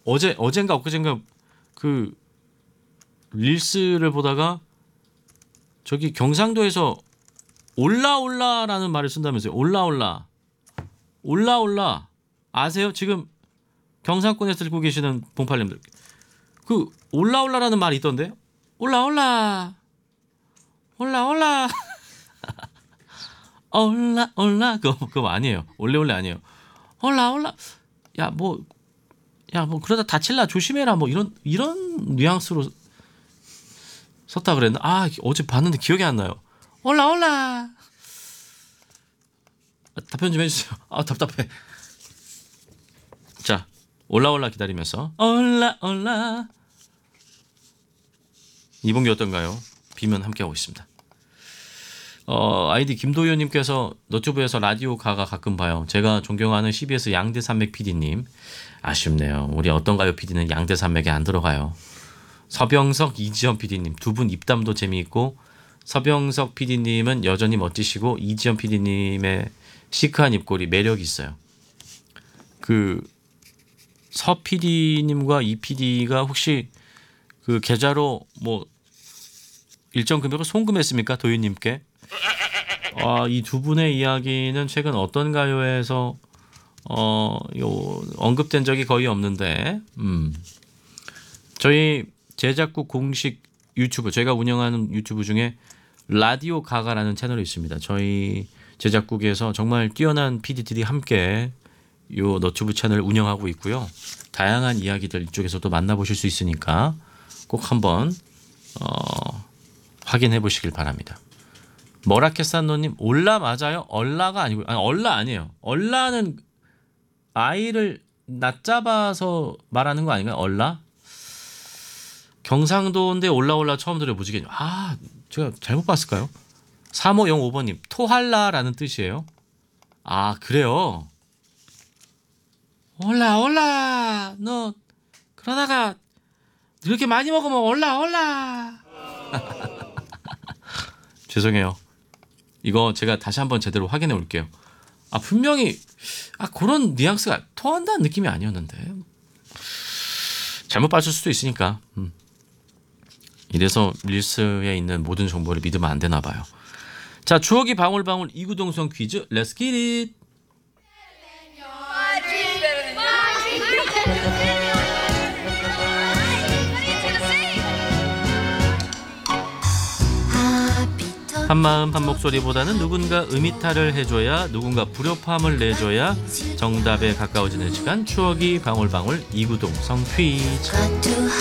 어젠가 엊그젠가 그 릴스를 보다가 저기 경상도에서 올라올라라는 말을 쓴다면서요. 올라올라 아세요? 지금 경상권에서 듣고 계시는 봉팔님들 그 올라올라라는 말이 있던데. 올라 올라 그거 아니에요. 올레 아니에요. 올라 야 뭐 그러다 다칠라 조심해라 뭐 이런 뉘앙스로 썼다 그랬나? 어제 봤는데 기억이 안 나요. 올라 답변 좀 해주세요. 답답해. 자, 올라 기다리면서 올라 이봉규 어떤가요? 비면 함께하고 있습니다. 아이디 김도현님께서 너튜브에서 라디오 가가 가끔 봐요. 제가 존경하는 CBS 양대산맥 PD님 아쉽네요. 우리 어떤가요 PD는 양대산맥에 안 들어가요. 서병석 이지연 PD님 두 분 입담도 재미있고 서병석 PD님은 여전히 멋지시고 이지연 PD님의 시크한 입꼬리 매력이 있어요. 그 서 PD님과 이 PD가 혹시 그 계좌로 뭐 일정 금액을 송금했습니까? 도윤님께. 이 두 분의 이야기는 최근 어떤 가요에서 언급된 적이 거의 없는데 저희 제작국 공식 유튜브 제가 운영하는 유튜브 중에 라디오 가가라는 채널이 있습니다. 저희 제작국에서 정말 뛰어난 PD들이 함께 요 너튜브 채널을 운영하고 있고요. 다양한 이야기들 이쪽에서도 만나보실 수 있으니까 꼭 한번 확인해 보시길 바랍니다. 머라켓산노님 올라 맞아요? 얼라가 아니고 얼라 아니에요. 얼라는 아이를 낮잡아서 말하는 거 아닌가요? 얼라? 경상도인데 올라 처음 들어요. 무지개님. 제가 잘못 봤을까요? 3505번님 토할라라는 뜻이에요. 그래요? 올라 너 그러다가 이렇게 많이 먹으면 올라 죄송해요. 이거 제가 다시 한번 제대로 확인해 올게요. 분명히 그런 뉘앙스가 토한다는 느낌이 아니었는데 잘못 봤을 수도 있으니까 이래서 릴스에 있는 모든 정보를 믿으면 안 되나 봐요. 자, 추억이 방울방울 이구동성 퀴즈 렛츠 기릿. 한마음 한목소리보다는 누군가 음이탈을 해줘야 누군가 불협화음을 내줘야 정답에 가까워지는 시간 추억이 방울방울 이구동성 퀴즈.